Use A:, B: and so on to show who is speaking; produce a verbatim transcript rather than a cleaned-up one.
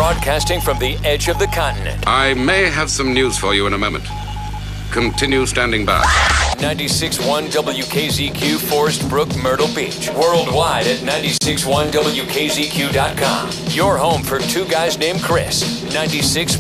A: Broadcasting from the edge of the continent.
B: I may have some news for you in a moment. Continue standing by.
A: ninety-six point one W K Z Q, Forest Brook, Myrtle Beach. Worldwide at ninety-six point one W K Z Q dot com. Your home for two guys named Chris. ninety-six